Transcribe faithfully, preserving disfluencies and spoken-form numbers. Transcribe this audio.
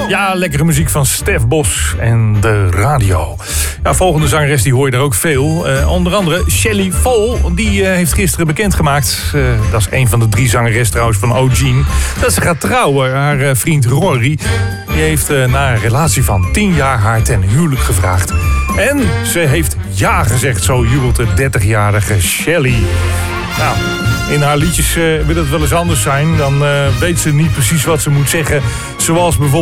Ja, lekkere muziek van Stef Bos en de radio. Ja, volgende zangeres, die hoor je er ook veel. Uh, onder andere Shelly Vol, die uh, heeft gisteren bekendgemaakt. Uh, dat is een van de drie zangeres trouwens van O'Gene. Dat ze gaat trouwen. Haar uh, vriend Rory, die heeft uh, na een relatie van tien jaar haar ten huwelijk gevraagd. En ze heeft ja gezegd, zo jubelt de dertigjarige Shelly. Nou, in haar liedjes uh, wil het wel eens anders zijn. Dan uh, weet ze niet precies wat ze moet zeggen. Zoals bijvoorbeeld